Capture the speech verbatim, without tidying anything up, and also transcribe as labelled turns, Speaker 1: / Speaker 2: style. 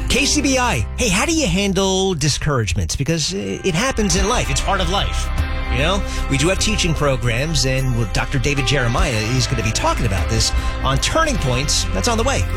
Speaker 1: K C B I. Hey, how do you handle discouragements? Because it happens in life. It's part of life. You know, we do have teaching programs, and with Doctor David Jeremiah is going to be talking about this on Turning Points. That's on the way.